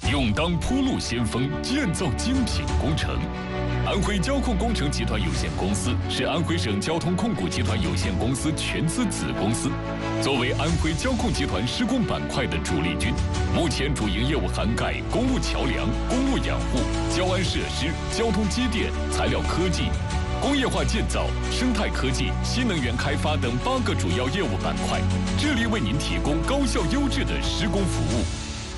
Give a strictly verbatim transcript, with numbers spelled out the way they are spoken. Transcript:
勇当铺路先锋，建造精品工程。安徽交控工程集团有限公司是安徽省交通控股集团有限公司全资子公司，作为安徽交控集团施工板块的主力军，目前主营业务涵盖公路桥梁、公路养护、交安设施、交通机电、材料科技、工业化建造、生态科技、新能源开发等八个主要业务板块，致力为您提供高效优质的施工服务。